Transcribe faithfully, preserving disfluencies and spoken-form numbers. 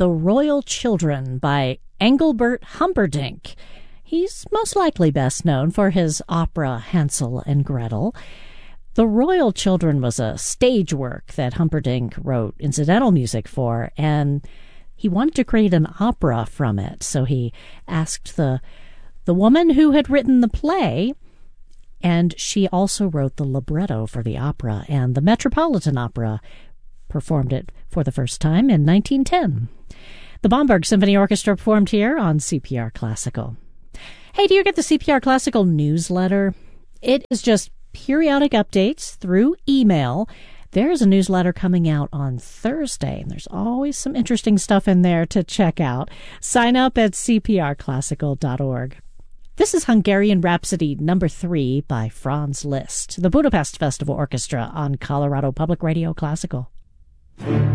The Royal Children by Engelbert Humperdinck. He's most likely best known for his opera Hansel and Gretel. The Royal Children was a stage work that Humperdinck wrote incidental music for, and he wanted to create an opera from it. So he asked the the woman who had written the play, and she also wrote the libretto for the opera, and the Metropolitan Opera performed it for the first time in nineteen ten. The Bomberg Symphony Orchestra performed here on C P R Classical. Hey, do you get the C P R Classical newsletter? It is just periodic updates through email. There's a newsletter coming out on Thursday, and there's always some interesting stuff in there to check out. Sign up at c p r classical dot org. This is Hungarian Rhapsody number three by Franz Liszt, the Budapest Festival Orchestra on Colorado Public Radio Classical.